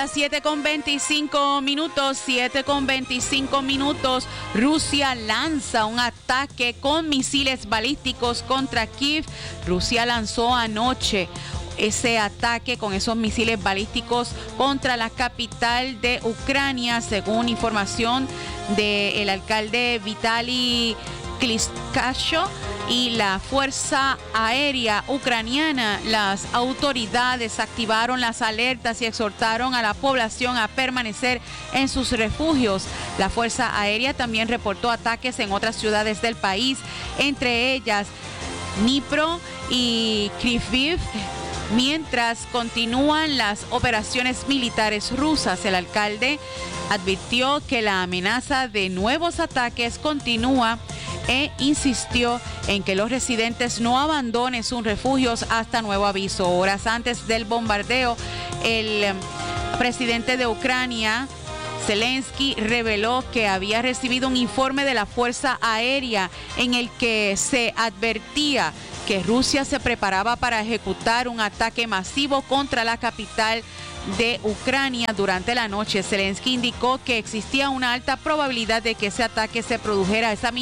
las 7:25, Rusia lanza un ataque con misiles balísticos contra Kiev. Rusia lanzó anoche ese ataque con esos misiles balísticos contra la capital de Ucrania, según información del alcalde Vitaly Klitschko y la Fuerza Aérea Ucraniana. Las autoridades activaron las alertas y exhortaron a la población a permanecer en sus refugios. La Fuerza Aérea también reportó ataques en otras ciudades del país, entre ellas Dnipro y Kryvyi. Mientras continúan las operaciones militares rusas, el alcalde advirtió que la amenaza de nuevos ataques continúa e insistió en que los residentes no abandonen sus refugios hasta nuevo aviso. Horas antes del bombardeo, el presidente de Ucrania, Zelensky, reveló que había recibido un informe de la Fuerza Aérea en el que se advertía que Rusia se preparaba para ejecutar un ataque masivo contra la capital de Ucrania durante la noche. Zelensky indicó que existía una alta probabilidad de que ese ataque se produjera esa misma